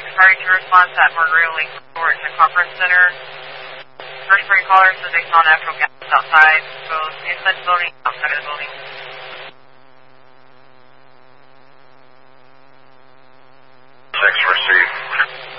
Sorry to response at Margaret Lake Resort and Conference Center. First three callers said they saw natural gas outside, both inside the building and outside of the building. 6 received.